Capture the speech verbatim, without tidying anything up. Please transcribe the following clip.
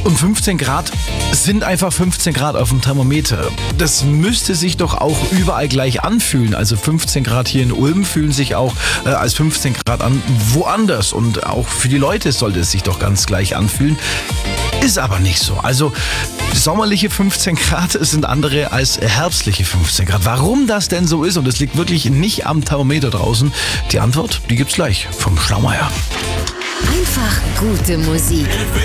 Und fünfzehn Grad sind einfach fünfzehn Grad auf dem Thermometer. Das müsste sich doch auch überall gleich anfühlen. Also fünfzehn Grad hier in Ulm fühlen sich auch äh, als fünfzehn Grad an woanders. Und auch für die Leute sollte es sich doch ganz gleich anfühlen. Ist aber nicht so. Also sommerliche fünfzehn Grad sind andere als herbstliche fünfzehn Grad. Warum das denn so ist, und es liegt wirklich nicht am Thermometer draußen, die Antwort, die gibt's gleich vom Schlaumeier. Einfach gute Musik.